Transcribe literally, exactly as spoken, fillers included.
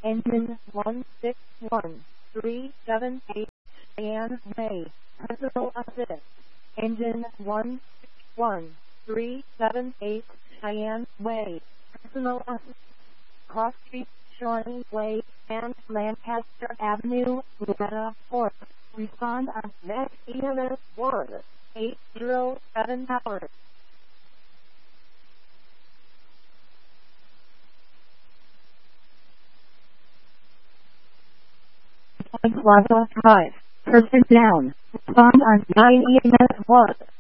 Engine one six one three seven eight, Cheyenne Way, personal assist. Engine one six one three seven eight, Cheyenne Way, personal assist. Cross Street, Shawnee Way, and Lancaster Avenue, Loretta Fork. Respond on next E M S one eight zero seven hours. Plaza Drive. Person down. Respond on nine E M S one.